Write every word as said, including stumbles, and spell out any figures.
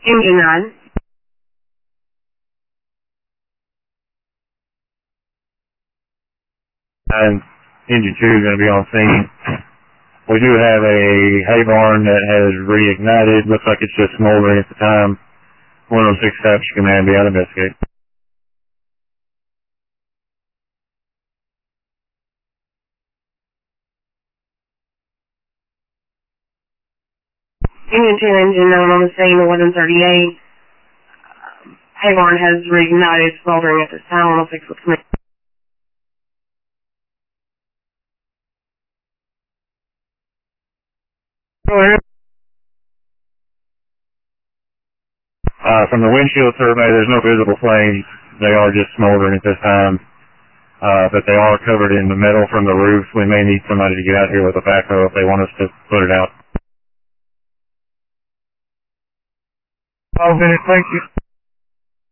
Engine nine. And engine two is going to be on scene. We do have a hay barn that has reignited. Looks like it's just smoldering at the time. one oh six Capture Command, be out investigate. Engine two, engine nine on the scene, eleven thirty-eight. Um, hay barn has reignited, smoldering at this time. one oh six with command. Uh, from the windshield survey, there's no visible flames. They are just smoldering at this time. Uh, but they are covered in the metal from the roof. We may need somebody to get out here with a backhoe if they want us to put it out. Oh, thank you.